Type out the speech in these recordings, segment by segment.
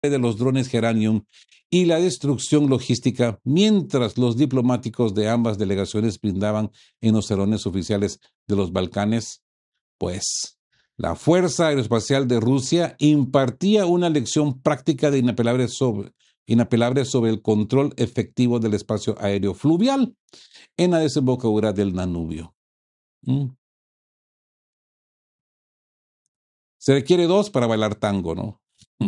de los drones Geranium y la destrucción logística, mientras los diplomáticos de ambas delegaciones brindaban en los salones oficiales de los Balcanes, pues la Fuerza Aeroespacial de Rusia impartía una lección práctica de inapelable sobre el control efectivo del espacio aéreo fluvial en la desembocadura del Danubio. Se requiere dos para bailar tango, ¿no?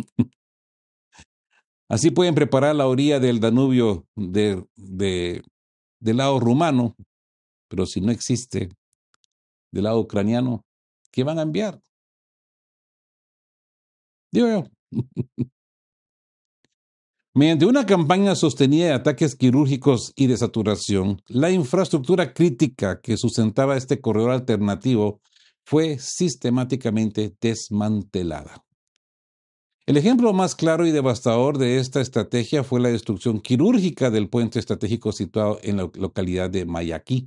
Así pueden preparar la orilla del Danubio del lado rumano, pero si no existe del lado ucraniano, ¿qué van a enviar? Digo yo. Mediante una campaña sostenida de ataques quirúrgicos y de saturación, la infraestructura crítica que sustentaba este corredor alternativo fue sistemáticamente desmantelada. El ejemplo más claro y devastador de esta estrategia fue la destrucción quirúrgica del puente estratégico situado en la localidad de Mayaquí,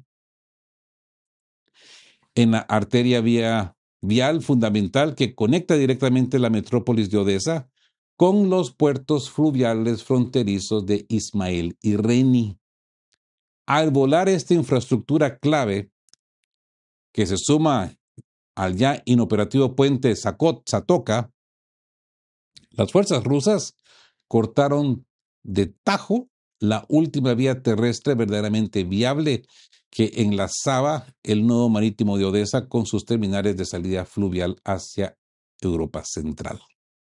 en la arteria vial fundamental que conecta directamente la metrópolis de Odesa con los puertos fluviales fronterizos de Ismail y Reni. Al volar esta infraestructura clave, que se suma al ya inoperativo puente Zatoka, las fuerzas rusas cortaron de tajo la última vía terrestre verdaderamente viable que enlazaba el nodo marítimo de Odesa con sus terminales de salida fluvial hacia Europa Central.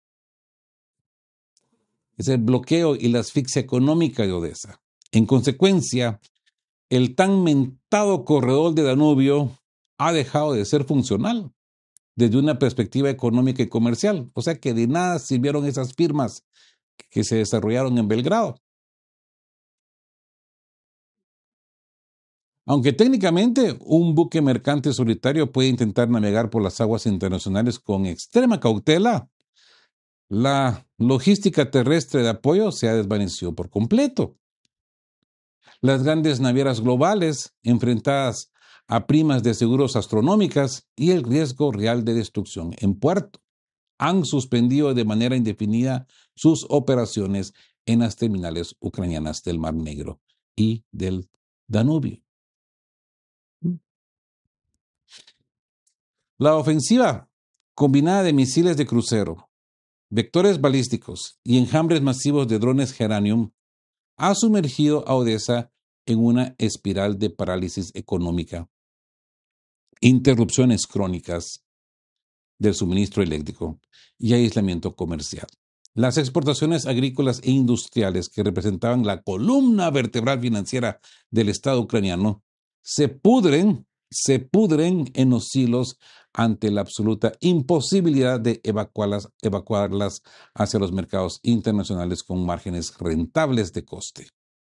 Es el bloqueo y la asfixia económica de Odesa. En consecuencia, el tan mentado corredor de Danubio ha dejado de ser funcional desde una perspectiva económica y comercial. O sea que de nada sirvieron esas firmas que se desarrollaron en Belgrado. Aunque técnicamente un buque mercante solitario puede intentar navegar por las aguas internacionales con extrema cautela, la logística terrestre de apoyo se ha desvanecido por completo. Las grandes navieras globales, enfrentadas a primas de seguros astronómicas y el riesgo real de destrucción en puerto, han suspendido de manera indefinida sus operaciones en las terminales ucranianas del Mar Negro y del Danubio. La ofensiva combinada de misiles de crucero, vectores balísticos y enjambres masivos de drones Geranium ha sumergido a Odesa en una espiral de parálisis económica, interrupciones crónicas del suministro eléctrico y aislamiento comercial. Las exportaciones agrícolas e industriales, que representaban la columna vertebral financiera del Estado ucraniano, se pudren en los silos ante la absoluta imposibilidad de evacuarlas hacia los mercados internacionales con márgenes rentables de coste.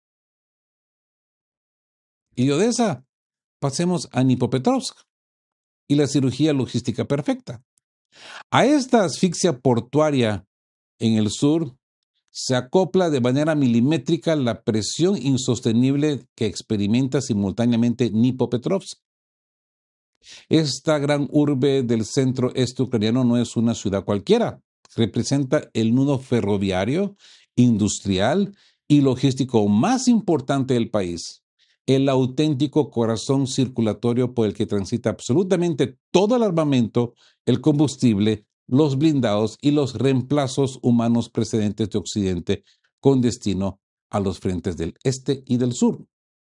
Y de Odesa pasemos a Dnipropetrovsk y la cirugía logística perfecta. A esta asfixia portuaria en el sur se acopla de manera milimétrica la presión insostenible que experimenta simultáneamente Dnipropetrovsk. Esta gran urbe del centro este ucraniano no es una ciudad cualquiera. Representa el nudo ferroviario, industrial y logístico más importante del país. El auténtico corazón circulatorio por el que transita absolutamente todo el armamento, el combustible, los blindados y los reemplazos humanos precedentes de Occidente con destino a los frentes del este y del sur.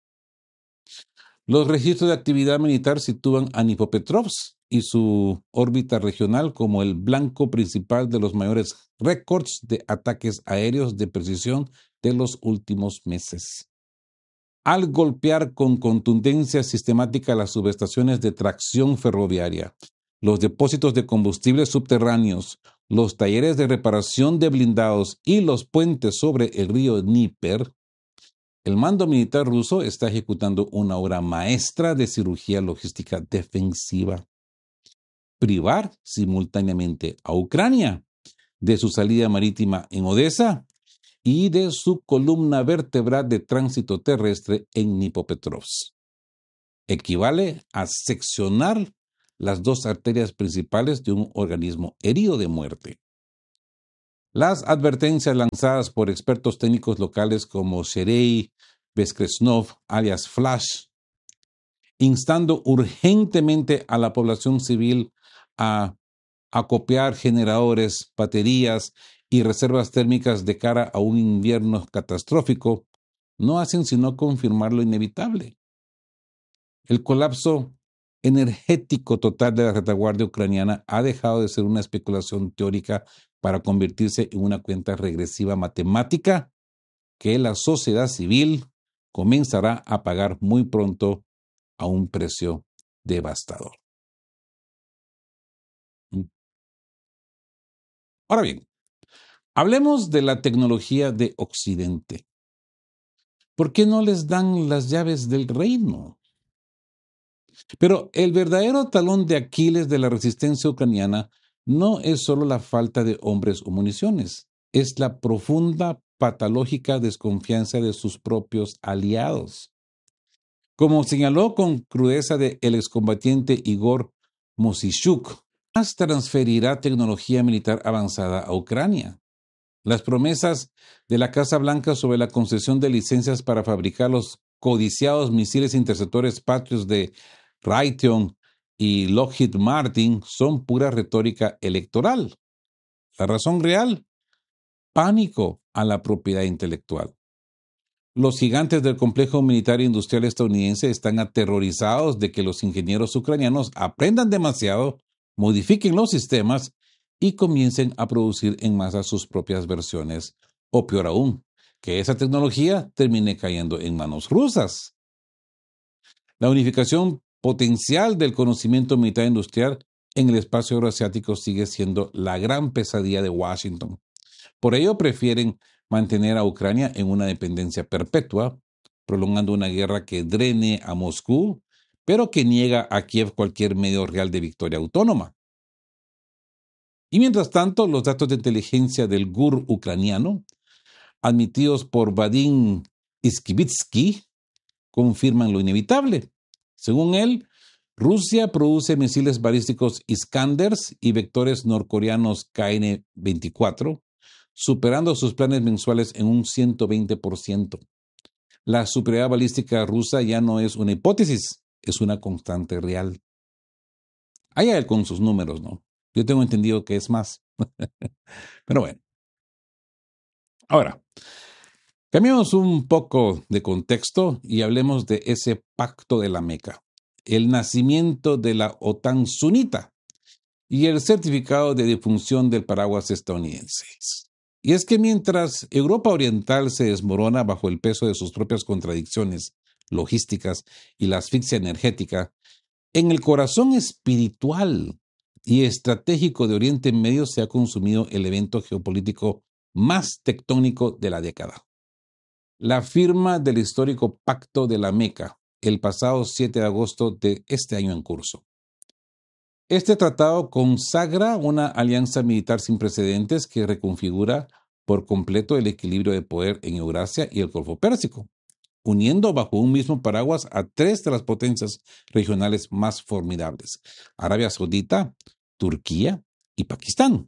Los registros de actividad militar sitúan a Dnipropetrovsk y su órbita regional como el blanco principal de los mayores récords de ataques aéreos de precisión de los últimos meses. Al golpear con contundencia sistemática las subestaciones de tracción ferroviaria, los depósitos de combustibles subterráneos, los talleres de reparación de blindados y los puentes sobre el río Dnieper, el mando militar ruso está ejecutando una obra maestra de cirugía logística defensiva. Privar simultáneamente a Ucrania de su salida marítima en Odesa y de su columna vertebral de tránsito terrestre en Dnipropetrovsk. Equivale a seccionar las dos arterias principales de un organismo herido de muerte. Las advertencias lanzadas por expertos técnicos locales como Sergei Beskresnov, alias Flash, instando urgentemente a la población civil a acopiar generadores, baterías y reservas térmicas de cara a un invierno catastrófico, no hacen sino confirmar lo inevitable. El colapso energético total de la retaguardia ucraniana ha dejado de ser una especulación teórica para convertirse en una cuenta regresiva matemática que la sociedad civil comenzará a pagar muy pronto a un precio devastador. Ahora bien, hablemos de la tecnología de Occidente. ¿Por qué no les dan las llaves del reino? Pero el verdadero talón de Aquiles de la resistencia ucraniana no es solo la falta de hombres o municiones, es la profunda, patológica desconfianza de sus propios aliados. Como señaló con crudeza el excombatiente Igor Mosishuk, más transferirá tecnología militar avanzada a Ucrania. Las promesas de la Casa Blanca sobre la concesión de licencias para fabricar los codiciados misiles interceptores Patriot de Raytheon y Lockheed Martin son pura retórica electoral. La razón real: pánico a la propiedad intelectual. Los gigantes del complejo militar e industrial estadounidense están aterrorizados de que los ingenieros ucranianos aprendan demasiado, modifiquen los sistemas y comiencen a producir en masa sus propias versiones, o peor aún, que esa tecnología termine cayendo en manos rusas. La unificación potencial del conocimiento militar industrial en el espacio euroasiático sigue siendo la gran pesadilla de Washington. Por ello prefieren mantener a Ucrania en una dependencia perpetua, prolongando una guerra que drene a Moscú, pero que niega a Kiev cualquier medio real de victoria autónoma. Y mientras tanto, los datos de inteligencia del GUR ucraniano, admitidos por Vadim Iskivitsky, confirman lo inevitable. Según él, Rusia produce misiles balísticos Iskanders y vectores norcoreanos KN-24, superando sus planes mensuales en un 120%. La superioridad balística rusa ya no es una hipótesis, es una constante real. Allá él con sus números, ¿no? Yo tengo entendido que es más. Pero bueno. Ahora, cambiemos un poco de contexto y hablemos de ese pacto de la Meca, el nacimiento de la OTAN sunita y el certificado de defunción del paraguas estadounidense. Y es que mientras Europa Oriental se desmorona bajo el peso de sus propias contradicciones logísticas y la asfixia energética, en el corazón espiritual y estratégico de Oriente Medio se ha consumido el evento geopolítico más tectónico de la década: la firma del histórico Pacto de la Meca, el pasado 7 de agosto de este año en curso. Este tratado consagra una alianza militar sin precedentes que reconfigura por completo el equilibrio de poder en Eurasia y el Golfo Pérsico, uniendo bajo un mismo paraguas a tres de las potencias regionales más formidables: Arabia Saudita, Turquía y Pakistán.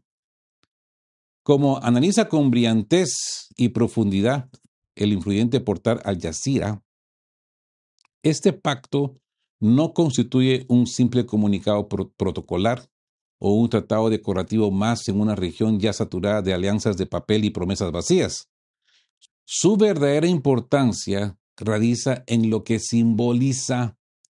Como analiza con brillantez y profundidad el influyente portal Al Jazeera, este pacto no constituye un simple comunicado protocolar o un tratado decorativo más en una región ya saturada de alianzas de papel y promesas vacías. Su verdadera importancia radica en lo que simboliza.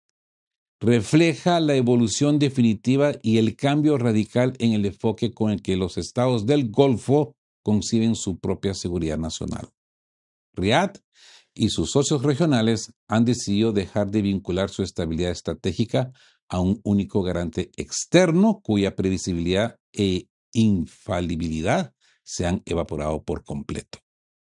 Refleja la evolución definitiva y el cambio radical en el enfoque con el que los estados del Golfo conciben su propia seguridad nacional. Riad y sus socios regionales han decidido dejar de vincular su estabilidad estratégica a un único garante externo cuya previsibilidad e infalibilidad se han evaporado por completo.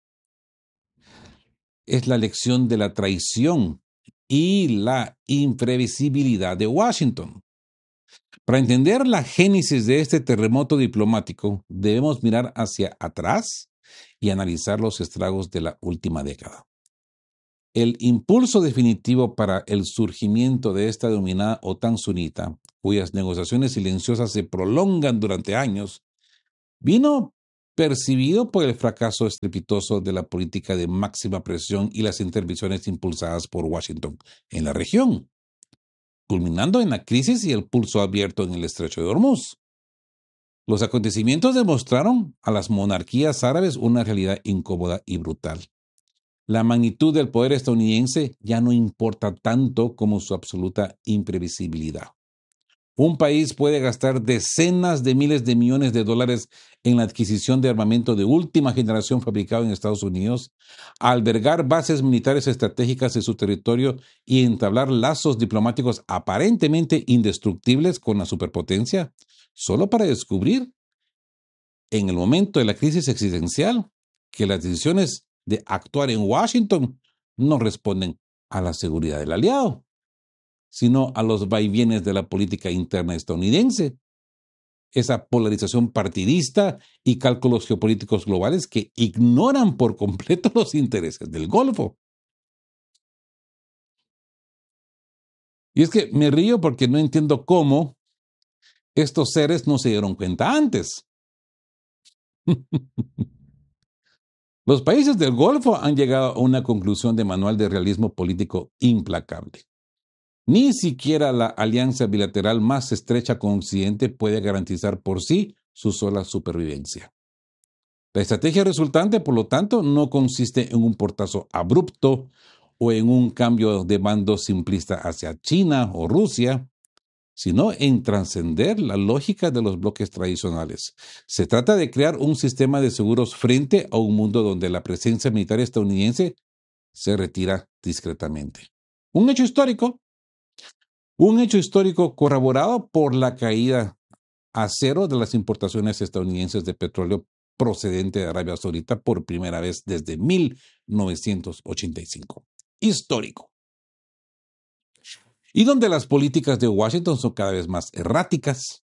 Es la lección de la traición y la imprevisibilidad de Washington. Para entender la génesis de este terremoto diplomático, debemos mirar hacia atrás y analizar los estragos de la última década. El impulso definitivo para el surgimiento de esta denominada OTAN sunita, cuyas negociaciones silenciosas se prolongan durante años, vino percibido por el fracaso estrepitoso de la política de máxima presión y las intervenciones impulsadas por Washington en la región, culminando en la crisis y el pulso abierto en el estrecho de Hormuz. Los acontecimientos demostraron a las monarquías árabes una realidad incómoda y brutal. La magnitud del poder estadounidense ya no importa tanto como su absoluta imprevisibilidad. Un país puede gastar decenas de miles de millones de dólares en la adquisición de armamento de última generación fabricado en Estados Unidos, albergar bases militares estratégicas en su territorio y entablar lazos diplomáticos aparentemente indestructibles con la superpotencia, solo para descubrir, en el momento de la crisis existencial, que las decisiones de actuar en Washington no responden a la seguridad del aliado, sino a los vaivienes de la política interna estadounidense, esa polarización partidista y cálculos geopolíticos globales que ignoran por completo los intereses del Golfo. Y es que me río porque no entiendo cómo estos seres no se dieron cuenta antes. Los países del Golfo han llegado a una conclusión de manual de realismo político implacable. Ni siquiera la alianza bilateral más estrecha con Occidente puede garantizar por sí su sola supervivencia. La estrategia resultante, por lo tanto, no consiste en un portazo abrupto o en un cambio de bando simplista hacia China o Rusia, sino en trascender la lógica de los bloques tradicionales. Se trata de crear un sistema de seguros frente a un mundo donde la presencia militar estadounidense se retira discretamente. Un hecho histórico corroborado por la caída a cero de las importaciones estadounidenses de petróleo procedente de Arabia Saudita por primera vez desde 1985. Histórico. Y donde las políticas de Washington son cada vez más erráticas.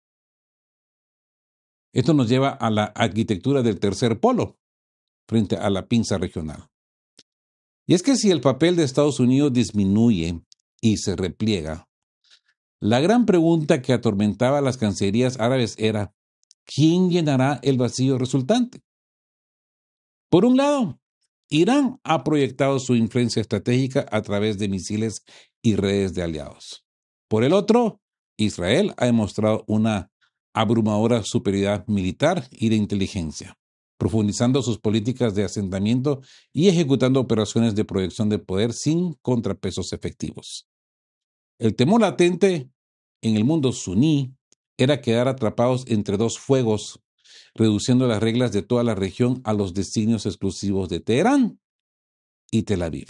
Esto nos lleva a la arquitectura del tercer polo frente a la pinza regional. Y es que si el papel de Estados Unidos disminuye y se repliega, la gran pregunta que atormentaba a las cancillerías árabes era: ¿quién llenará el vacío resultante? Por un lado, Irán ha proyectado su influencia estratégica a través de misiles y redes de aliados. Por el otro, Israel ha demostrado una abrumadora superioridad militar y de inteligencia, profundizando sus políticas de asentamiento y ejecutando operaciones de proyección de poder sin contrapesos efectivos. El temor latente en el mundo suní era quedar atrapados entre dos fuegos, reduciendo las reglas de toda la región a los designios exclusivos de Teherán y Tel Aviv.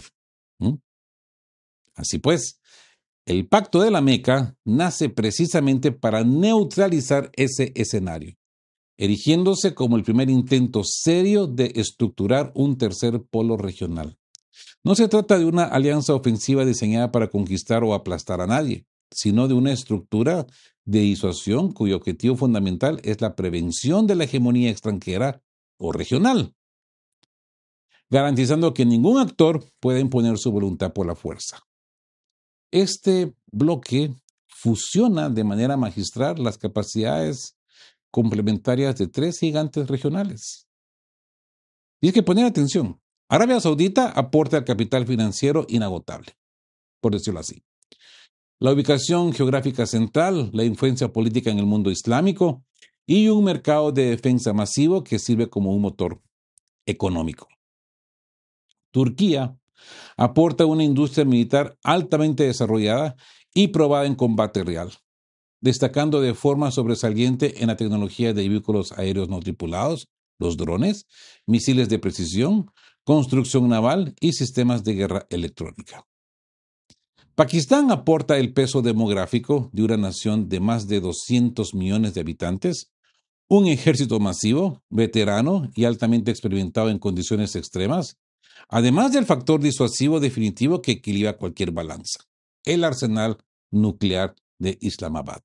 Así pues, el Pacto de la Meca nace precisamente para neutralizar ese escenario, erigiéndose como el primer intento serio de estructurar un tercer polo regional. No se trata de una alianza ofensiva diseñada para conquistar o aplastar a nadie, sino de una estructura de disuasión cuyo objetivo fundamental es la prevención de la hegemonía extranjera o regional, garantizando que ningún actor pueda imponer su voluntad por la fuerza. Este bloque fusiona de manera magistral las capacidades complementarias de tres gigantes regionales. Y es que poner atención, Arabia Saudita aporta el capital financiero inagotable, por decirlo así. La ubicación geográfica central, la influencia política en el mundo islámico y un mercado de defensa masivo que sirve como un motor económico. Turquía aporta una industria militar altamente desarrollada y probada en combate real, destacando de forma sobresaliente en la tecnología de vehículos aéreos no tripulados, los drones, misiles de precisión, construcción naval y sistemas de guerra electrónica. Pakistán aporta el peso demográfico de una nación de más de 200 millones de habitantes, un ejército masivo, veterano y altamente experimentado en condiciones extremas, además del factor disuasivo definitivo que equilibra cualquier balanza, el arsenal nuclear de Islamabad.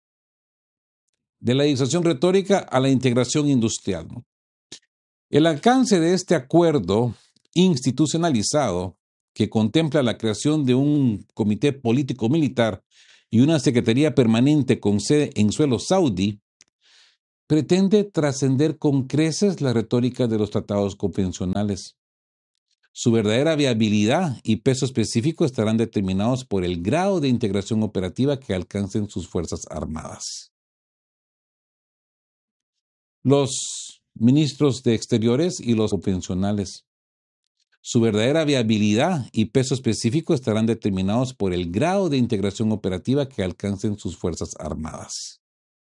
De la disuasión retórica a la integración industrial. El alcance de este acuerdo institucionalizado, que contempla la creación de un comité político-militar y una secretaría permanente con sede en suelo saudí, pretende trascender con creces la retórica de los tratados convencionales. Su verdadera viabilidad y peso específico estarán determinados por el grado de integración operativa que alcancen sus fuerzas armadas. Los ministros de Exteriores y los convencionales. Su verdadera viabilidad y peso específico estarán determinados por el grado de integración operativa que alcancen sus fuerzas armadas.